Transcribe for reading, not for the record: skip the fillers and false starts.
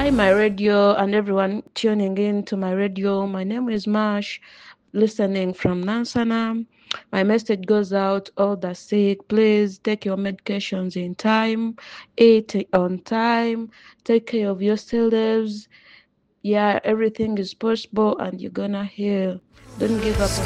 Hi, my radio, and everyone tuning in to my radio. My name is Mash, listening from Nansana. My message goes out all the sick. Please take your medications in time, eat on time, take care of yourselves. Yeah, everything is possible, and you're gonna heal. Don't give up on